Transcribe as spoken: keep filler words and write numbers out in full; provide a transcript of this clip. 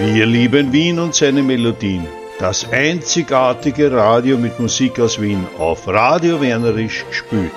Wir lieben Wien und seine Melodien. Das einzigartige Radio mit Musik aus Wien auf Radio Wernerisch gespielt.